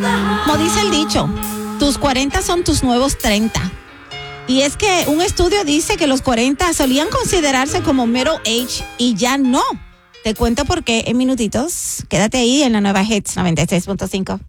Como dice el dicho, tus 40 son tus nuevos 30. Y es que un estudio dice que los 40 solían considerarse como middle age y ya no. Te cuento por qué en minutitos. Quédate ahí en la nueva Hits 96.5.